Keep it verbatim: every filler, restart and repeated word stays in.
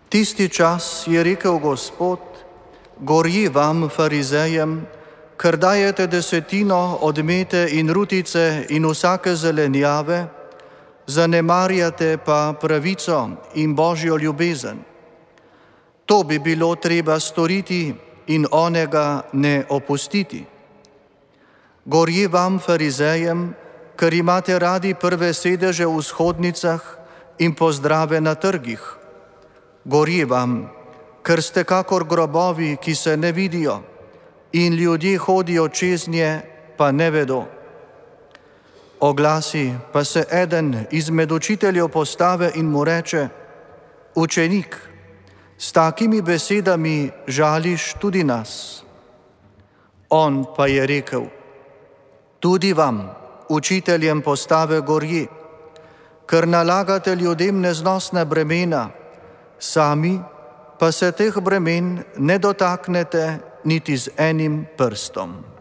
Tisti čas je rekel Gospod: gorji vam, farizejem, ker dajete desetino od mete in rutice in vsake zelenjave, zanemarjate pa pravico in Božjo ljubezen. To bi bilo treba storiti in onega ne opustiti. Gorji vam, farizejem, ker imate radi prve sedeže v shodnicah in pozdrave na trgih. Gorji vam, ker ste kakor grobovi, ki se ne vidijo, in ljudje hodijo čez nje, pa ne vedo. Oglasi pa se eden izmed učiteljev postave in mu reče: učenik, s takimi besedami žališ tudi nas. On pa je rekel: tudi vam, učiteljem postave, gorji, ker nalagate ljudem neznosna bremena, sami pa se teh bremen ne dotaknete niti z enim prstom.